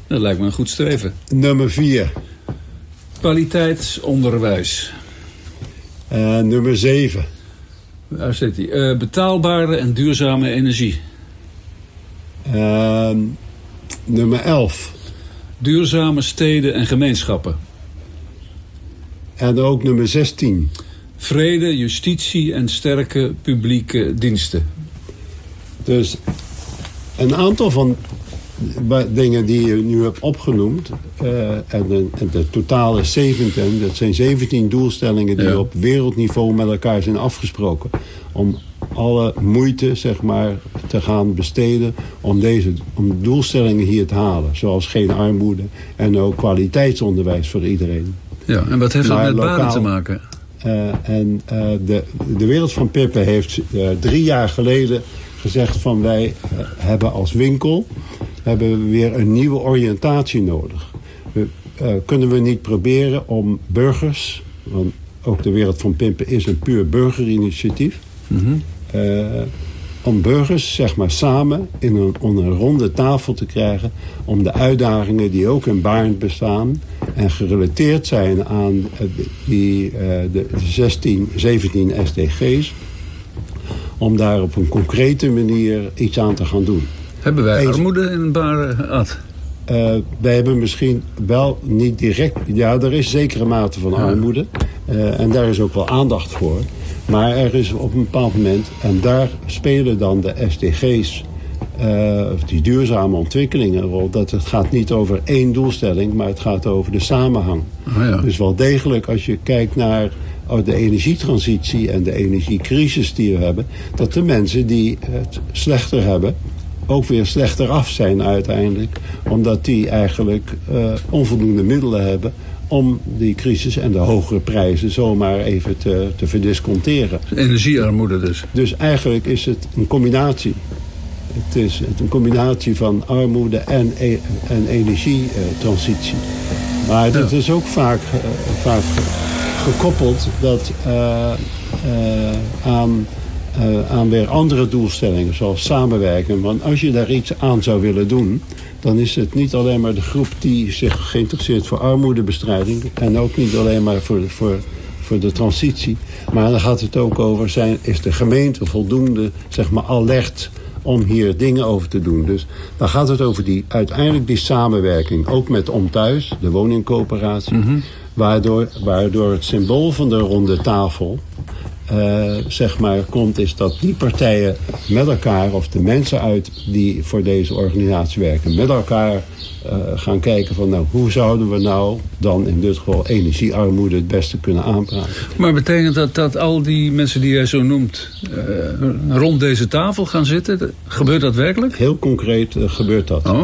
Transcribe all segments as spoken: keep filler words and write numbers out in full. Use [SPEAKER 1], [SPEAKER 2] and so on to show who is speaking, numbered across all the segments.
[SPEAKER 1] Dat lijkt me een goed streven.
[SPEAKER 2] Nummer vier.
[SPEAKER 1] Kwaliteitsonderwijs.
[SPEAKER 2] Uh, nummer zeven.
[SPEAKER 1] Waar zit die? Uh, betaalbare en duurzame energie.
[SPEAKER 2] Uh, nummer elf.
[SPEAKER 1] Duurzame steden en gemeenschappen.
[SPEAKER 2] En ook nummer zestien.
[SPEAKER 1] Vrede, justitie en sterke publieke diensten.
[SPEAKER 2] Dus een aantal van dingen die je nu hebt opgenoemd. Uh, en, de, en de totale zeventien. Dat zijn zeventien doelstellingen die ja. op wereldniveau met elkaar zijn afgesproken. Om alle moeite, zeg maar, te gaan besteden om deze om doelstellingen hier te halen. Zoals geen armoede en ook kwaliteitsonderwijs voor iedereen.
[SPEAKER 1] Ja, en wat heeft dat
[SPEAKER 2] maar
[SPEAKER 1] met
[SPEAKER 2] lokaal,
[SPEAKER 1] banen te maken?
[SPEAKER 2] Uh, en uh, de, de Wereld van Pippen heeft uh, drie jaar geleden gezegd van wij uh, hebben als winkel hebben we weer een nieuwe oriëntatie nodig. We, uh, kunnen we niet proberen om burgers, want ook de Wereld van Pippen is een puur burgerinitiatief, mm-hmm. uh, om burgers zeg maar samen in een, om een ronde tafel te krijgen om de uitdagingen die ook in Barend bestaan en gerelateerd zijn aan uh, die, uh, de zestien, zeventien S D G's, om daar op een concrete manier iets aan te gaan doen.
[SPEAKER 1] Hebben wij
[SPEAKER 2] Eens,
[SPEAKER 1] armoede in Barend?
[SPEAKER 2] Uh, wij hebben misschien wel niet direct... Ja, er is zekere mate van armoede. Uh, en daar is ook wel aandacht voor. Maar er is op een bepaald moment... En daar spelen dan de S D G's... Uh, die duurzame ontwikkelingen een rol. Dat het gaat niet over één doelstelling... maar het gaat over de samenhang.
[SPEAKER 1] Oh ja.
[SPEAKER 2] Dus wel degelijk als je kijkt naar... de energietransitie en de energiecrisis die we hebben... dat de mensen die het slechter hebben... ook weer slechter af zijn uiteindelijk. Omdat die eigenlijk uh, onvoldoende middelen hebben... om die crisis en de hogere prijzen zomaar even te, te verdisconteren.
[SPEAKER 1] Energiearmoede dus.
[SPEAKER 2] Dus eigenlijk is het een combinatie. Het is een combinatie van armoede en, e- en energietransitie. Maar dat ja. is ook vaak, uh, vaak gekoppeld dat, uh, uh, aan... Uh, aan weer andere doelstellingen, zoals samenwerken. Want als je daar iets aan zou willen doen... dan is het niet alleen maar de groep die zich geïnteresseerd voor armoedebestrijding... en ook niet alleen maar voor, voor, voor de transitie. Maar dan gaat het ook over, zijn, is de gemeente voldoende zeg maar, alert... om hier dingen over te doen. Dus dan gaat het over die, uiteindelijk die samenwerking. Ook met OmThuis, de woningcoöperatie. Mm-hmm. Waardoor, waardoor het symbool van de ronde tafel... Uh, zeg maar komt, is dat die partijen met elkaar... of de mensen uit die voor deze organisatie werken... met elkaar uh, gaan kijken van... nou, hoe zouden we nou dan in dit geval energiearmoede... het beste kunnen aanpraten.
[SPEAKER 1] Maar betekent dat dat al die mensen die jij zo noemt... Uh, rond deze tafel gaan zitten? Gebeurt dat werkelijk?
[SPEAKER 2] Heel concreet uh, gebeurt dat.
[SPEAKER 1] Oh.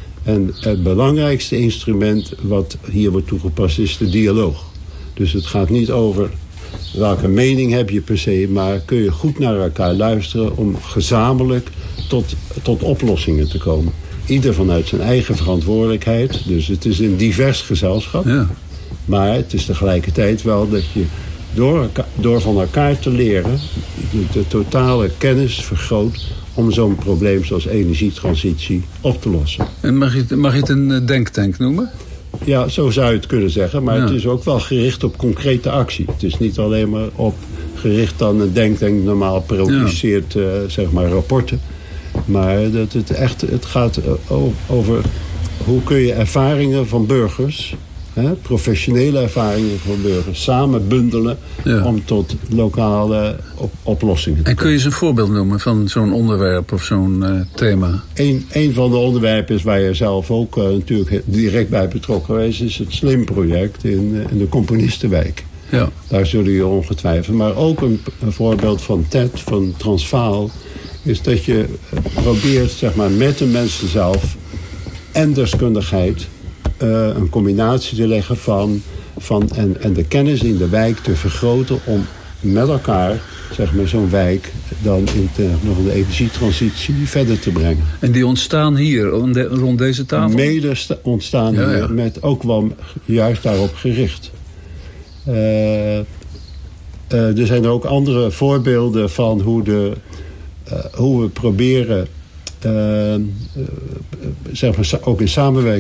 [SPEAKER 2] En het belangrijkste instrument wat hier wordt toegepast... is de dialoog. Dus het gaat niet over... welke mening heb je per se, maar kun je goed naar elkaar luisteren... om gezamenlijk tot, tot oplossingen te komen. Ieder vanuit zijn eigen verantwoordelijkheid. Dus het is een divers gezelschap.
[SPEAKER 1] Ja.
[SPEAKER 2] Maar het is tegelijkertijd wel dat je door, door van elkaar te leren... de, de totale kennis vergroot... om zo'n probleem zoals energietransitie op te lossen.
[SPEAKER 1] En mag je, mag je het een denktank noemen?
[SPEAKER 2] Ja, zo zou je het kunnen zeggen. Maar
[SPEAKER 1] ja.
[SPEAKER 2] het is ook wel gericht op concrete actie. Het is niet alleen maar op gericht dan een denktank normaal produceert, ja. uh, zeg maar, rapporten. Maar dat het echt, het gaat over hoe kun je ervaringen van burgers... Hè, professionele ervaringen van burgers samen bundelen... Ja. om tot lokale op- oplossingen te komen.
[SPEAKER 1] En kun je eens een voorbeeld noemen van zo'n onderwerp of zo'n uh, thema?
[SPEAKER 2] Een, een van de onderwerpen is waar je zelf ook uh, natuurlijk direct bij betrokken geweest... is het SLIM-project in, uh, in de Componistenwijk.
[SPEAKER 1] Ja.
[SPEAKER 2] Daar zullen je ongetwijfeld. Maar ook een, een voorbeeld van T E D, van Transvaal... is dat je probeert zeg maar, met de mensen zelf en deskundigheid... Uh, een combinatie te leggen van, van en, en de kennis in de wijk te vergroten... om met elkaar zeg maar, zo'n wijk dan in de, nog de energietransitie verder te brengen.
[SPEAKER 1] En die ontstaan hier, rond deze tafel?
[SPEAKER 2] Mede sta- ontstaan ja, hier, ja. met ook wel juist daarop gericht. Uh, uh, er zijn ook andere voorbeelden van hoe, de, uh, hoe we proberen... Uh, uh, zeg maar, ook in samenwerking